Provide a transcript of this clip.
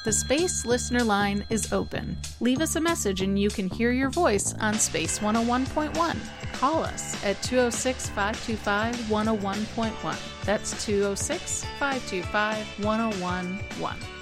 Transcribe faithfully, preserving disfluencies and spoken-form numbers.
The Space Listener Line is open. Leave us a message and you can hear your voice on Space one oh one point one. Call us at two oh six, five two five, one oh one point one. That's two oh six, five two five, one oh one point one.